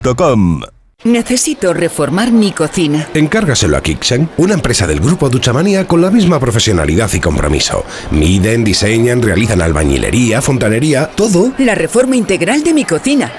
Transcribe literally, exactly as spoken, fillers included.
com. Necesito reformar mi cocina. Encárgaselo a Kixen, una empresa del grupo Duchamania con la misma profesionalidad y compromiso. Miden, diseñan, realizan albañilería, fontanería, todo. La reforma integral de mi cocina.